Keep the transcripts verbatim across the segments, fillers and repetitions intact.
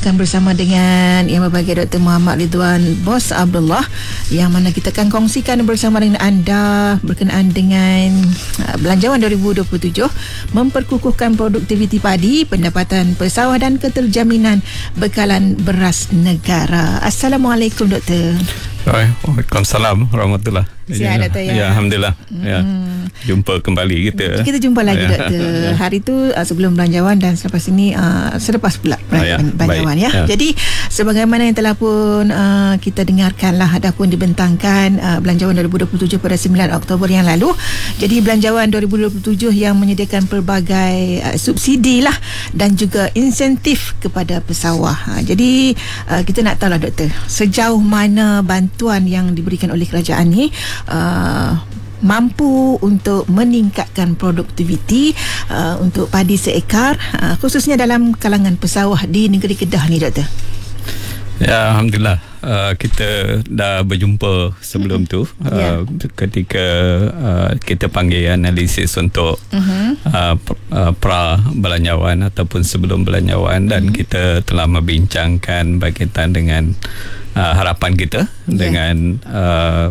akan bersama dengan Yang Berbahagia Doktor Muhammad Ridwan Bos Abdullah, yang mana kita akan kongsikan bersama dengan anda berkenaan dengan uh, Belanjawan dua ribu dua puluh tujuh, memperkukuhkan produktiviti padi, pendapatan pesawah dan keterjaminan bekalan beras negara. Assalamualaikum Doktor. Waalaikumsalam warahmatullahi. Sihat Doktor ya? Ya, Alhamdulillah. Hmm. Ya. Jumpa kembali kita. Kita jumpa lagi ya. Doktor. Hari tu uh, sebelum Belanjawan dan selepas ini uh, selepas pula ya. Belanjawan ya. ya. Jadi sebagaimana yang telah pun uh, kita dengarkanlah, ada pun dibentangkan uh, Belanjawan dua ribu dua puluh tujuh pada sembilan Oktober yang lalu. Jadi Belanjawan dua ribu dua puluh tujuh yang menyediakan pelbagai uh, subsidi lah dan juga insentif kepada pesawah. Uh, jadi uh, kita nak tahulah Doktor, sejauh mana bantuan yang diberikan oleh kerajaan ni uh, mampu untuk meningkatkan produktiviti uh, untuk padi seekar, uh, khususnya dalam kalangan pesawah di negeri Kedah ni Doktor. Ya, Alhamdulillah. Uh, kita dah berjumpa sebelum tu uh, yeah. ketika uh, kita panggil analisis untuk uh-huh. uh, uh, pra belanjawan ataupun sebelum belanjawan, dan uh-huh. kita telah membincangkan berkaitan dengan uh, harapan kita yeah. dengan uh,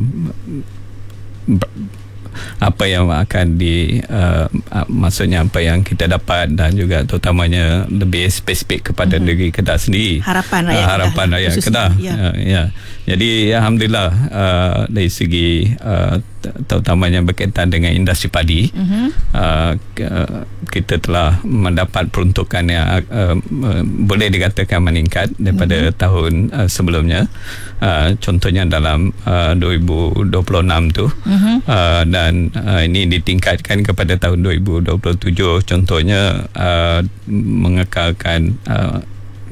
apa yang akan di uh, maksudnya apa yang kita dapat, dan juga terutamanya lebih spesifik kepada mm-hmm. negeri Kedah sendiri, harapan rakyat uh, harapan Kedah, rakyat Kedah ya. Uh, ya. Jadi Alhamdulillah uh, dari segi uh, terutamanya berkaitan dengan industri padi, mm-hmm. uh, kita telah mendapat peruntukan yang uh, boleh dikatakan meningkat daripada mm-hmm. tahun uh, sebelumnya. Uh, contohnya dalam uh, dua ribu dua puluh enam tu, mm-hmm. uh, dan uh, ini ditingkatkan kepada tahun dua ribu dua puluh tujuh, contohnya uh, mengekalkan uh,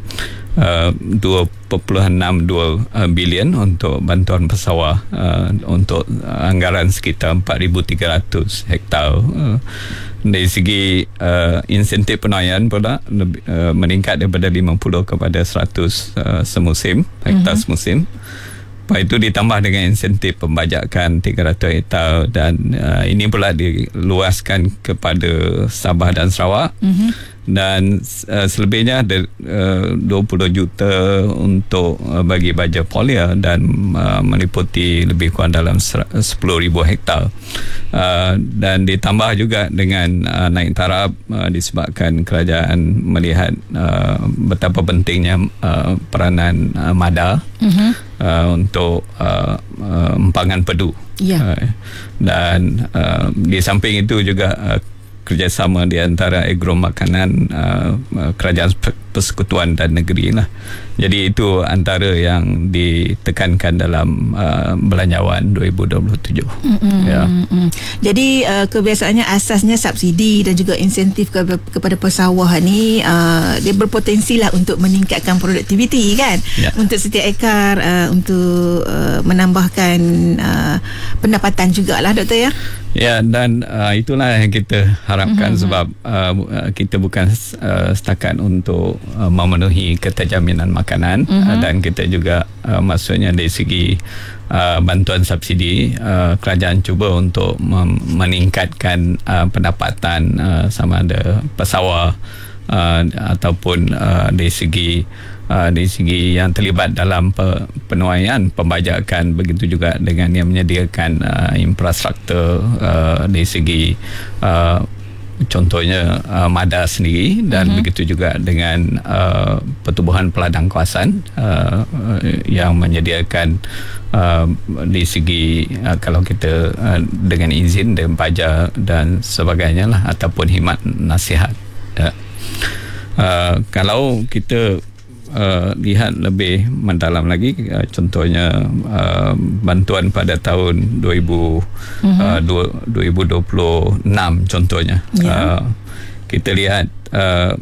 Uh, dua perpuluhan enam dua uh, bilion untuk bantuan pesawah uh, untuk uh, anggaran sekitar empat ribu tiga ratus hektar. Uh, dari segi uh, insentif penuaian pula lebih, uh, meningkat daripada lima puluh kepada seratus uh, semusim, hektar uh-huh. semusim. Lepas itu ditambah dengan insentif pembajakan tiga ratus hektar, dan uh, ini pula diluaskan kepada Sabah dan Sarawak. Uh-huh. Dan uh, selebihnya ada uh, dua puluh juta untuk uh, bagi baja polia, dan uh, meliputi lebih kurang dalam sepuluh ribu hektar. Uh, dan ditambah juga dengan uh, naik taraf uh, disebabkan kerajaan melihat uh, betapa pentingnya uh, peranan uh, MADA uh-huh. uh, untuk uh, uh, empangan pedu. Yeah. Uh, dan uh, di samping itu juga uh, kerjasama di antara agro makanan uh, kerajaan persekutuan dan negeri lah. Jadi itu antara yang ditekankan dalam uh, Belanjawan dua ribu dua puluh tujuh. Mm-hmm. Ya. Mm-hmm. Jadi uh, kebiasaannya asasnya subsidi dan juga insentif ke, kepada pesawah ni uh, dia berpotensi lah untuk meningkatkan produktiviti kan, ya. Untuk setiap ekar, uh, untuk uh, menambahkan uh, pendapatan jugalah Doktor ya. Ya, dan uh, itulah yang kita harapkan, mm-hmm. sebab uh, kita bukan uh, setakat untuk uh, memenuhi keterjaminan makanan, mm-hmm. uh, dan kita juga uh, maksudnya dari segi uh, bantuan subsidi, uh, kerajaan cuba untuk mem- meningkatkan uh, pendapatan uh, sama ada pesawah uh, ataupun uh, dari segi Uh, dari segi yang terlibat dalam pe, penuaian, pembajakan, begitu juga dengan yang menyediakan uh, infrastruktur uh, dari segi uh, contohnya uh, MADA sendiri, dan uh-huh. begitu juga dengan uh, pertubuhan peladang kawasan uh, uh, yang menyediakan uh, dari segi uh, kalau kita uh, dengan izin dan pajak dan sebagainya lah, ataupun khidmat nasihat. Uh, uh, kalau kita Uh, lihat lebih mendalam lagi, uh, contohnya uh, bantuan pada tahun dua ribu, uh-huh. uh, dua ribu dua puluh enam contohnya, yeah. uh, kita lihat uh,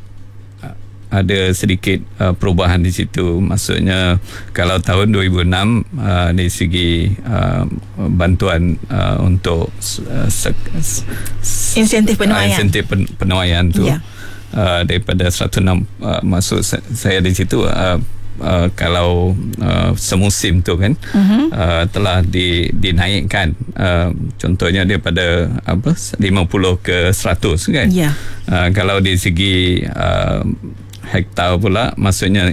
ada sedikit uh, perubahan di situ. Maksudnya kalau tahun dua ribu enam uh, dari segi uh, bantuan uh, untuk uh, se- insentif penuaian, uh, insentif pen- penuaian tu, yeah. Uh, daripada seratus enam, uh, maksud saya di situ uh, uh, kalau uh, semusim tu kan, uh-huh. uh, telah di, dinaikkan, uh, contohnya daripada apa lima puluh ke seratus kan, yeah. uh, kalau di segi uh, hektar pula, maksudnya